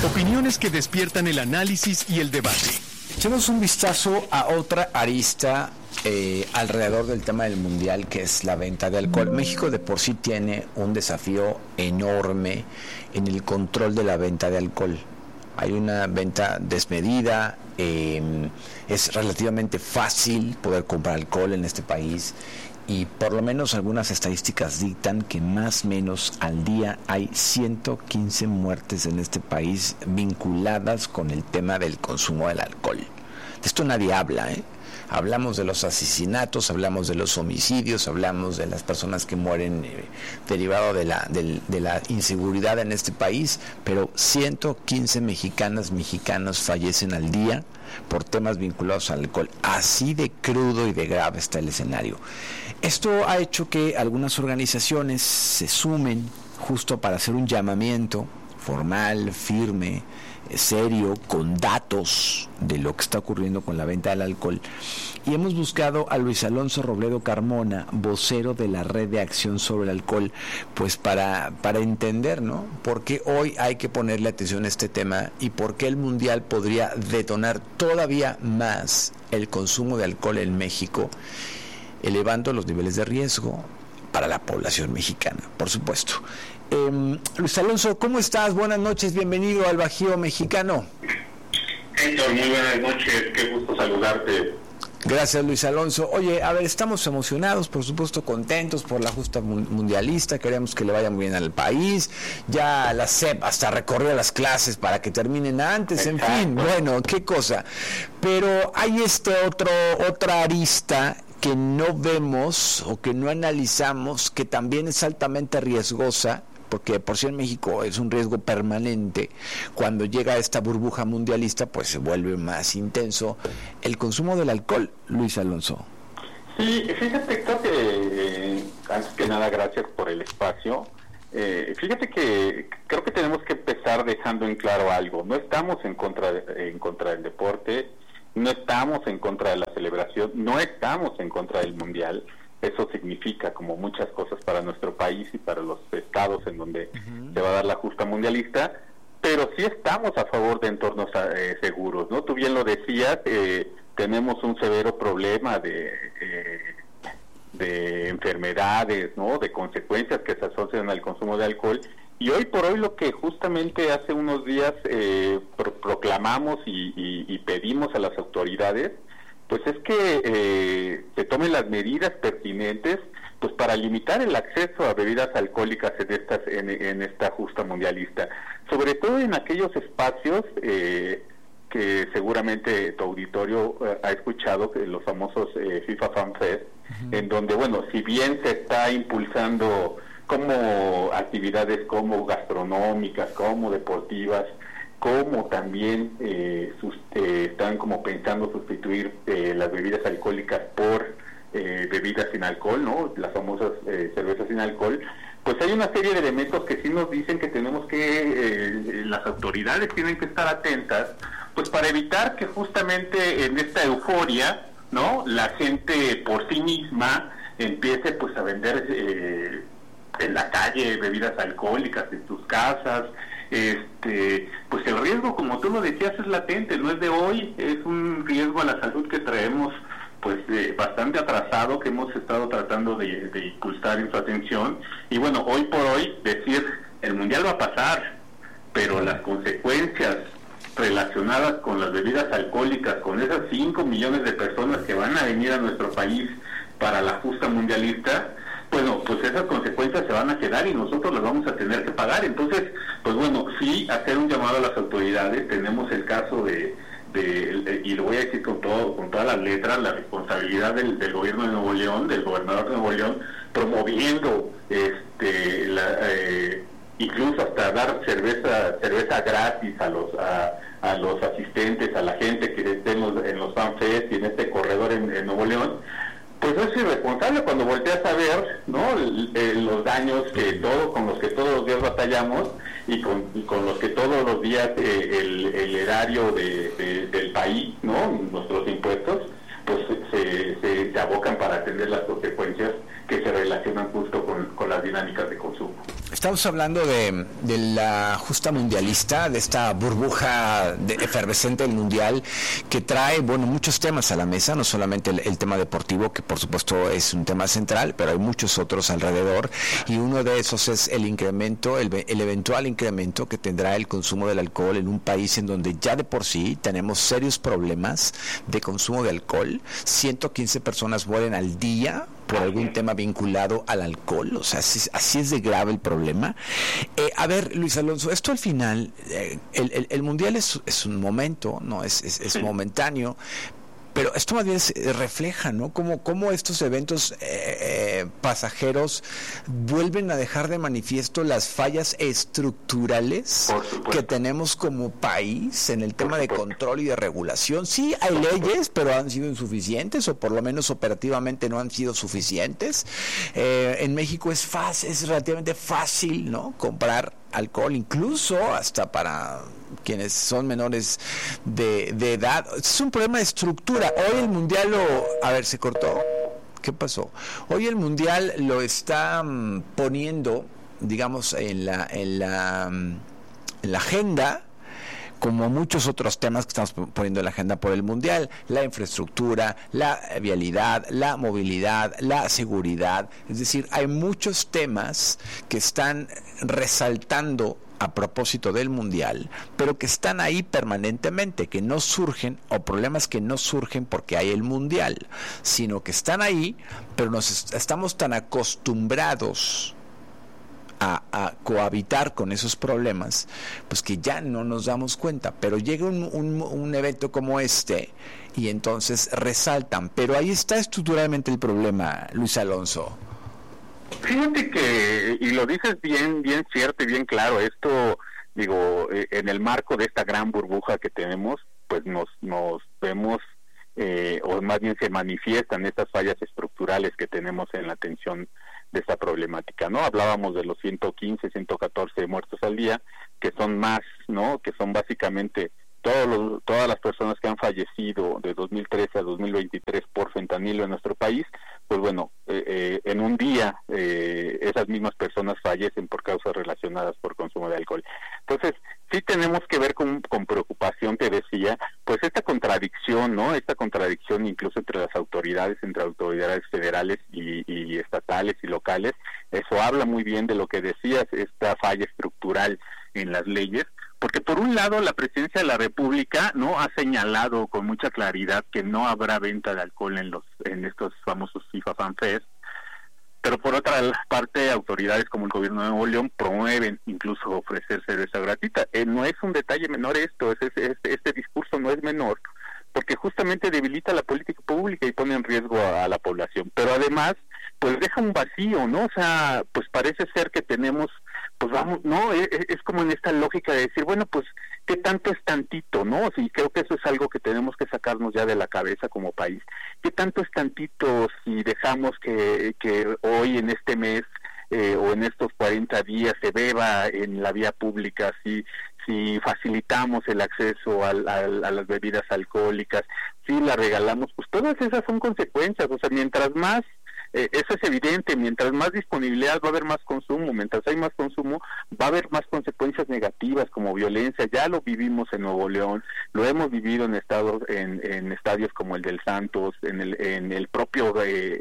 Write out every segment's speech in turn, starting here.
Opiniones que despiertan el análisis y el debate. Echemos un vistazo a otra arista alrededor del tema del mundial, que es la venta de alcohol. México de por sí tiene un desafío enorme en el control de la venta de alcohol. Hay una venta desmedida, es relativamente fácil poder comprar alcohol en este país y por lo menos algunas estadísticas dictan que más o menos al día hay 115 muertes en este país vinculadas con el tema del consumo del alcohol. De esto nadie habla, ¿eh? Hablamos de los asesinatos, hablamos de los homicidios, hablamos de las personas que mueren derivado de la inseguridad en este país, pero 115 mexicanos fallecen al día por temas vinculados al alcohol. Así de crudo y de grave está el escenario. Esto ha hecho que algunas organizaciones se sumen justo para hacer un llamamiento formal, firme, serio, con datos de lo que está ocurriendo con la venta del alcohol. Y hemos buscado a Luis Alonso Robledo Carmona, vocero de la Red de Acción sobre el Alcohol, pues para entender, ¿no?, por qué hoy hay que ponerle atención a este tema y por qué el Mundial podría detonar todavía más el consumo de alcohol en México, elevando los niveles de riesgo para la población mexicana, por supuesto. Luis Alonso, ¿cómo estás? Buenas noches, bienvenido al Bajío Mexicano. Héctor, muy buenas noches, qué gusto saludarte. Gracias, Luis Alonso. Oye, a ver, estamos emocionados, por supuesto contentos por la justa mundialista, queremos que le vaya muy bien al país, ya la SEP hasta recorrió las clases para que terminen antes, en fin, bueno, qué cosa. Pero hay otra arista que no vemos o que no analizamos, que también es altamente riesgosa, porque por sí en México es un riesgo permanente. Cuando llega esta burbuja mundialista, pues se vuelve más intenso el consumo del alcohol. Luis Alonso. Sí, fíjate, Héctor, que antes que nada, gracias por el espacio. Fíjate que creo que tenemos que empezar dejando en claro algo. No estamos en contra del deporte, no estamos en contra de la celebración, no estamos en contra del mundial. Eso significa como muchas cosas para nuestro país y para los estados en donde se va a dar la justa mundialista, pero sí estamos a favor de entornos seguros, ¿no? Tú bien lo decías, tenemos un severo problema de enfermedades, ¿no?, de consecuencias que se asocian al consumo de alcohol, y hoy por hoy lo que justamente hace unos días proclamamos y pedimos a las autoridades, pues es que se tomen las medidas pertinentes, pues para limitar el acceso a bebidas alcohólicas en esta justa mundialista, sobre todo en aquellos espacios que seguramente tu auditorio ha escuchado, que los famosos FIFA Fan Fest, en donde, bueno, si bien se está impulsando como actividades como gastronómicas, como deportivas, como también están como pensando sustituir las bebidas alcohólicas por bebidas sin alcohol, ¿no?, las famosas cervezas sin alcohol, pues hay una serie de elementos que sí nos dicen que tenemos que, las autoridades tienen que estar atentas, pues para evitar que justamente en esta euforia, ¿no?, la gente por sí misma empiece pues a vender en la calle bebidas alcohólicas en sus casas. Pues el riesgo, como tú lo decías, es latente, no es de hoy, es un riesgo a la salud que traemos pues bastante atrasado, que hemos estado tratando de impulsar en su atención, y bueno, hoy por hoy decir el mundial va a pasar, pero las consecuencias relacionadas con las bebidas alcohólicas, con esas 5 millones de personas que van a venir a nuestro país para la justa mundialista, bueno, pues esas consecuencias se van a quedar y nosotros las vamos a tener que pagar. Entonces, pues bueno, sí, hacer un llamado a las autoridades. Tenemos el caso y lo voy a decir con todas las letras, la responsabilidad del gobierno de Nuevo León, del gobernador de Nuevo León, promoviendo incluso hasta dar cerveza gratis a los asistentes, a la gente que esté en los FanFest y en este corredor en Nuevo León. Pues es irresponsable cuando volteas a ver, ¿no?, los daños con los que todos los días batallamos y con los que todos los días el erario del país, ¿no?, nuestros impuestos, pues se abocan para atender las consecuencias que se relacionan justo con las dinámicas de consumo. Estamos hablando de la justa mundialista, de esta burbuja efervescente del mundial que trae, bueno, muchos temas a la mesa, no solamente el tema deportivo, que por supuesto es un tema central, pero hay muchos otros alrededor, y uno de esos es el incremento, el eventual incremento que tendrá el consumo del alcohol en un país en donde ya de por sí tenemos serios problemas de consumo de alcohol. 115 personas mueren al día por algún tema vinculado al alcohol, o sea, así es de grave el problema. A ver, Luis Alonso, esto al final, el mundial es un momento, no es momentáneo, pero esto más bien refleja, ¿no? Cómo estos eventos pasajeros vuelven a dejar de manifiesto las fallas estructurales que tenemos como país en el tema de control y de regulación. Sí, hay leyes, pero han sido insuficientes, o por lo menos operativamente no han sido suficientes. En México es relativamente fácil, ¿no?, comprar alcohol, incluso hasta para quienes son menores de edad. Es un problema de estructura. Hoy el mundial se cortó. ¿Qué pasó? Hoy el mundial lo está poniendo, digamos, en la agenda, como muchos otros temas que estamos poniendo en la agenda por el mundial: la infraestructura, la vialidad, la movilidad, la seguridad. Es decir, hay muchos temas que están resaltando a propósito del mundial, pero que están ahí permanentemente, que no surgen, o problemas que no surgen porque hay el mundial, sino que están ahí, pero estamos tan acostumbrados a cohabitar con esos problemas, pues que ya no nos damos cuenta. Pero llega un evento como este y entonces resaltan, pero ahí está estructuralmente el problema, Luis Alonso. Fíjate que, y lo dices bien cierto y bien claro, esto, digo, en el marco de esta gran burbuja que tenemos, pues nos vemos, o más bien se manifiestan estas fallas estructurales que tenemos en la atención de esta problemática, ¿no? Hablábamos de los 115, 114 muertos al día, que son más, ¿no?, que son básicamente todas las personas que han fallecido de 2013 a 2023 por fentanilo en nuestro país. Pues bueno, en un día esas mismas personas fallecen por causas relacionadas por consumo de alcohol. Entonces, sí tenemos que ver con preocupación, te decía, pues esta contradicción, ¿no? Esta contradicción incluso entre las autoridades, entre autoridades federales y estatales y locales. Eso habla muy bien de lo que decías, esta falla estructural en las leyes, porque por un lado la Presidencia de la República no ha señalado con mucha claridad que no habrá venta de alcohol en estos famosos FIFA Fan Fest, pero por otra parte autoridades como el gobierno de Nuevo León promueven incluso ofrecer cerveza gratuita. No es un detalle menor esto, este discurso no es menor, porque justamente debilita la política pública y pone en riesgo a la población, pero además pues deja un vacío, ¿no? O sea, pues parece ser que tenemos, pues vamos, ¿no? Es como en esta lógica de decir, bueno, pues, ¿qué tanto es tantito, no? Sí, creo que eso es algo que tenemos que sacarnos ya de la cabeza como país. ¿Qué tanto es tantito si dejamos que hoy en este mes o en estos 40 días se beba en la vía pública, si facilitamos el acceso a las bebidas alcohólicas, si la regalamos? Pues todas esas son consecuencias. O sea, mientras más, eso es evidente, mientras más disponibilidad va a haber más consumo, mientras hay más consumo va a haber más consecuencias negativas como violencia. Ya lo vivimos en Nuevo León, lo hemos vivido en estadios como el del Santos, en el propio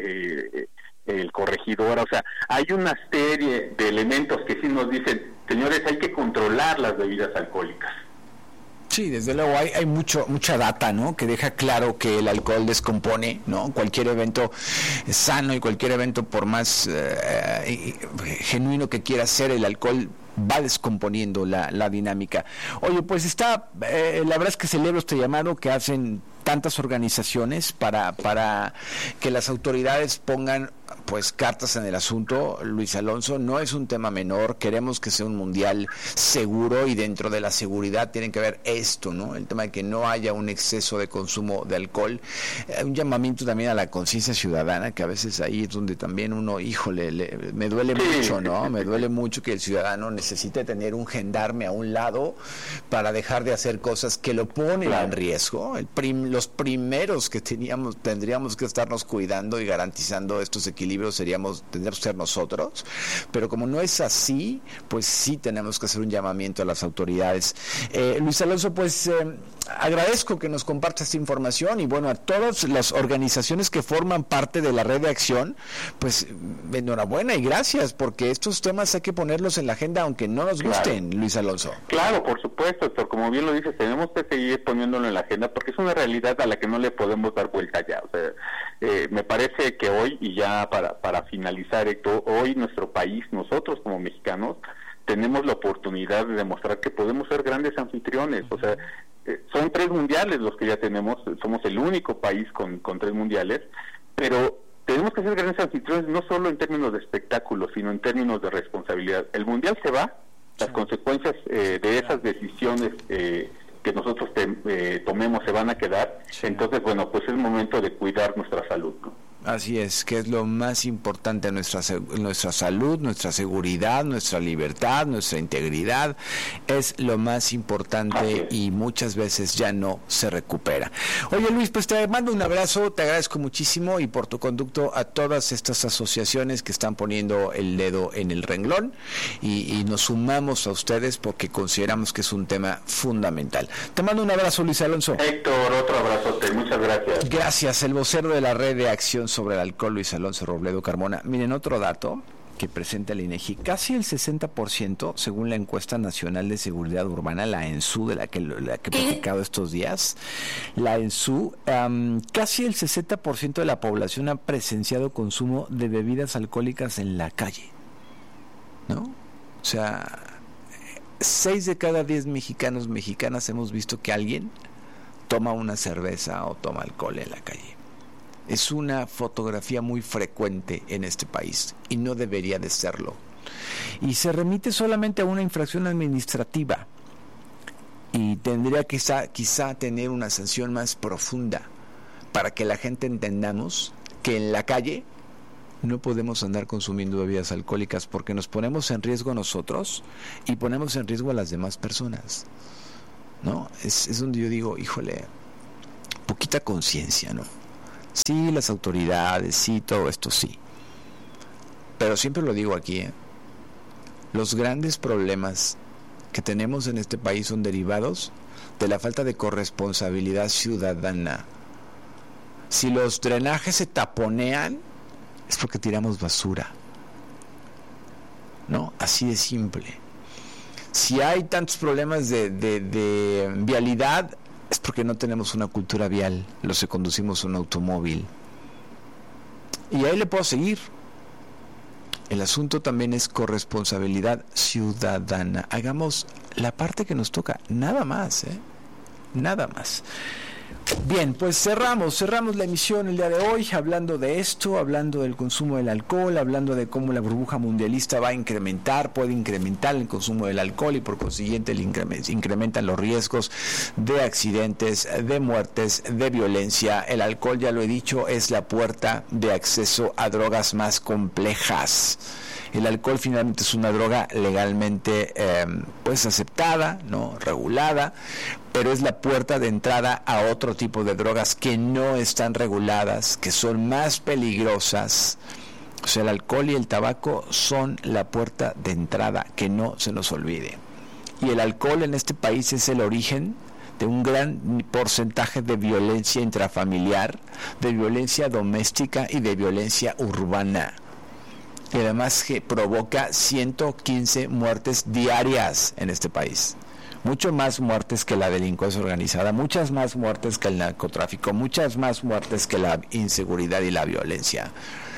el Corregidora. O sea, hay una serie de elementos que sí nos dicen, señores, hay que controlar las bebidas alcohólicas. Sí, desde luego hay mucha data, ¿no?, que deja claro que el alcohol descompone, ¿no? Cualquier evento sano y cualquier evento, por más genuino que quiera ser, el alcohol va descomponiendo la dinámica. Oye, pues la verdad es que celebro este llamado que hacen tantas organizaciones para que las autoridades pongan pues cartas en el asunto. Luis Alonso, no es un tema menor, queremos que sea un mundial seguro, y dentro de la seguridad tiene que haber esto, ¿no? El tema de que no haya un exceso de consumo de alcohol, un llamamiento también a la conciencia ciudadana, que a veces ahí es donde también uno, híjole, me duele mucho, ¿no? Me duele mucho que el ciudadano necesite tener un gendarme a un lado para dejar de hacer cosas que lo ponen en riesgo. Los primeros que tendríamos que estarnos cuidando y garantizando estos equipos equilibrio tendríamos que ser nosotros, pero como no es así, pues sí tenemos que hacer un llamamiento a las autoridades. Luis Alonso, pues agradezco que nos compartas esta información y bueno, a todas las organizaciones que forman parte de la red de acción, pues enhorabuena y gracias, porque estos temas hay que ponerlos en la agenda aunque no nos gusten, Luis Alonso. Claro, por supuesto, Héctor, como bien lo dices, tenemos que seguir poniéndolo en la agenda porque es una realidad a la que no le podemos dar vuelta ya. O sea, me parece que hoy, y ya para finalizar, Héctor, hoy nuestro país, nosotros como mexicanos, tenemos la oportunidad de demostrar que podemos ser grandes anfitriones. O sea, son 3 mundiales los que ya tenemos, somos el único país con 3 mundiales, pero tenemos que ser grandes anfitriones no solo en términos de espectáculo, sino en términos de responsabilidad. El mundial se va, las consecuencias de esas decisiones que nosotros tomemos se van a quedar, entonces bueno, pues es momento de cuidar nuestra salud, ¿no? Así es, que es lo más importante, nuestra salud, nuestra seguridad, nuestra libertad, nuestra integridad, es lo más importante y muchas veces ya no se recupera. Oye Luis, pues te mando un abrazo, te agradezco muchísimo y por tu conducto a todas estas asociaciones que están poniendo el dedo en el renglón y nos sumamos a ustedes porque consideramos que es un tema fundamental. Te mando un abrazo, Luis Alonso. Héctor, otro abrazote, muchas gracias. Gracias, el vocero de la Red de Acción sobre el Alcohol, Luis Alonso Robledo Carmona. Miren, otro dato que presenta el INEGI, casi el 60%, según la encuesta nacional de seguridad urbana, la ENSU, de la que he platicado estos días, la ENSU, casi el 60% de la población ha presenciado consumo de bebidas alcohólicas en la calle, ¿no? O sea, 6 de cada 10 mexicanas hemos visto que alguien toma una cerveza o toma alcohol en la calle. Es una fotografía muy frecuente en este país y no debería de serlo. Y se remite solamente a una infracción administrativa y tendría que quizá tener una sanción más profunda para que la gente entendamos que en la calle no podemos andar consumiendo bebidas alcohólicas porque nos ponemos en riesgo nosotros y ponemos en riesgo a las demás personas, ¿no? Es donde yo digo, híjole, poquita conciencia, ¿no? Sí, las autoridades, sí, todo esto sí. Pero siempre lo digo aquí, los grandes problemas que tenemos en este país son derivados de la falta de corresponsabilidad ciudadana. Si los drenajes se taponean, es porque tiramos basura, ¿no? Así de simple. Si hay tantos problemas de vialidad, es porque no tenemos una cultura vial, los que conducimos un automóvil. Y ahí le puedo seguir. El asunto también es corresponsabilidad ciudadana. Hagamos la parte que nos toca, nada más, nada más. Bien, pues cerramos la emisión el día de hoy hablando de esto, hablando del consumo del alcohol, hablando de cómo la burbuja mundialista va a incrementar, puede incrementar el consumo del alcohol y por consiguiente incrementan los riesgos de accidentes, de muertes, de violencia. El alcohol, ya lo he dicho, es la puerta de acceso a drogas más complejas. El alcohol finalmente es una droga legalmente pues aceptada, ¿no? Regulada, pero es la puerta de entrada a otro tipo de drogas que no están reguladas, que son más peligrosas. O sea, el alcohol y el tabaco son la puerta de entrada, que no se nos olvide. Y el alcohol en este país es el origen de un gran porcentaje de violencia intrafamiliar, de violencia doméstica y de violencia urbana. Y además que provoca 115 muertes diarias en este país. Mucho más muertes que la delincuencia organizada, muchas más muertes que el narcotráfico, muchas más muertes que la inseguridad y la violencia.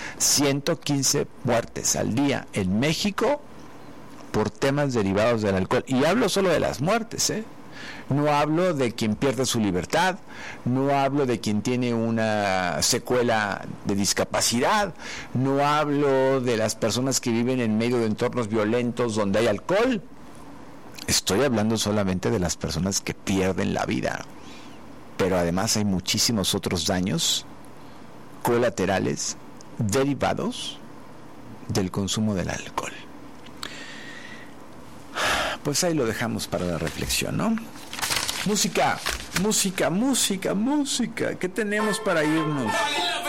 115 muertes al día en México por temas derivados del alcohol. Y hablo solo de las muertes, No hablo de quien pierde su libertad, no hablo de quien tiene una secuela de discapacidad, no hablo de las personas que viven en medio de entornos violentos donde hay alcohol. Estoy hablando solamente de las personas que pierden la vida. Pero además hay muchísimos otros daños colaterales derivados del consumo del alcohol. Pues ahí lo dejamos para la reflexión, ¿no? Música. ¿Qué tenemos para irnos?